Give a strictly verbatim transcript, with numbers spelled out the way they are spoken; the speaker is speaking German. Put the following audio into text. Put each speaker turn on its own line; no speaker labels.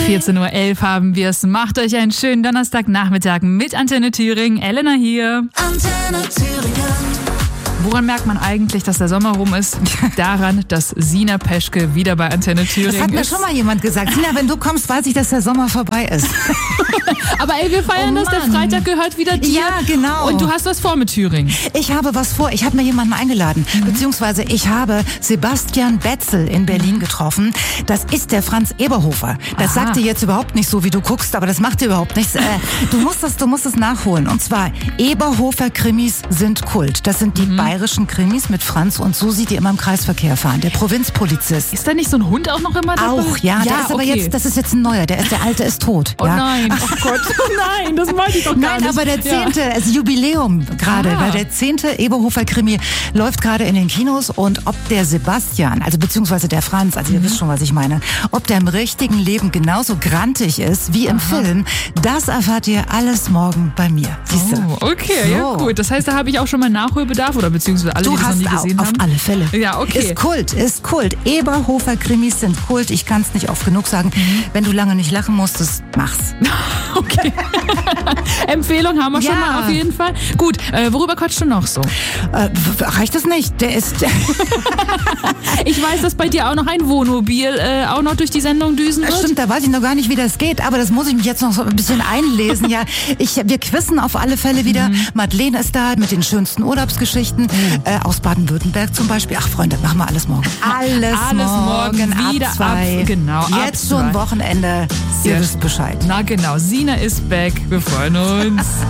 vierzehn Uhr elf haben wir es. Macht euch einen schönen Donnerstagnachmittag mit Antenne Thüringen. Elena hier.
Antenne Thüringen.
Woran merkt man eigentlich, dass der Sommer rum ist? Daran, dass Sina Peschke wieder bei Antenne Thüringen ist.
Das hat mir schon mal jemand gesagt. Sina, wenn du kommst, weiß ich, dass der Sommer vorbei ist.
Aber ey, wir feiern
Oh
das. Der
Mann.
Freitag gehört wieder dir.
Ja, genau.
Und du hast was vor mit Thüringen.
Ich habe was vor. Ich habe mir jemanden eingeladen. Mhm. Beziehungsweise ich habe Sebastian Betzel in Berlin getroffen. Das ist der Franz Eberhofer. Das
Aha.
sagt dir jetzt überhaupt nicht so, wie du guckst, aber das macht dir überhaupt nichts. Äh, du musst das, du musst es nachholen. Und zwar, Eberhofer-Krimis sind Kult. Das sind die mhm. bayerischen Krimis mit Franz und Susi, die immer im Kreisverkehr fahren. Der Provinzpolizist.
Ist da nicht so ein Hund auch noch immer dabei?
Auch, ja.
ja
Der ist aber
okay.
jetzt, das ist jetzt ein neuer. Der, ist, der alte ist tot.
Oh
ja.
nein, oh Gott. Oh nein, das wollte ich doch gar
Nein,
nicht.
aber der zehnte,
Ja.
also Jubiläum gerade,
Ah.
weil der zehnte Eberhofer-Krimi läuft gerade in den Kinos und ob der Sebastian, also beziehungsweise der Franz, also ihr
Mhm.
wisst schon, was ich meine, ob der im richtigen Leben genauso grantig ist wie im
Aha.
Film, das erfahrt ihr alles morgen bei mir. Siehst du?
Oh, okay,
So.
ja gut. Das heißt, da habe ich auch schon mal Nachholbedarf oder beziehungsweise alle,
Du
die das noch
hast
nie
auf,
gesehen
auf
haben.
alle Fälle.
Ja, okay.
Ist Kult, ist Kult. Eberhofer-Krimis sind Kult. Ich kann es nicht oft genug sagen.
Mhm.
Wenn du lange nicht lachen musstest, mach's.
Okay. Empfehlung haben wir schon
Ja.
mal auf jeden Fall. Gut, äh, worüber quatschst du noch so?
Äh, reicht das nicht? Der ist...
Ich weiß, dass bei dir auch noch ein Wohnmobil äh, auch noch durch die Sendung düsen wird.
Stimmt, da weiß ich noch gar nicht, wie das geht, aber das muss ich mich jetzt noch so ein bisschen einlesen. Ja, ich, wir quizzen auf alle Fälle wieder.
Mhm.
Madeleine ist da mit den schönsten Urlaubsgeschichten
Mhm.
äh, aus Baden-Württemberg zum Beispiel. Ach Freunde, machen wir alles morgen. Alles,
Alles morgen wieder
ab zwei.
ab- genau, ab
Jetzt
zwei.
schon Wochenende.
Sehr
Ihr wisst Bescheid.
Na genau, Sina ist back. Wir freuen uns.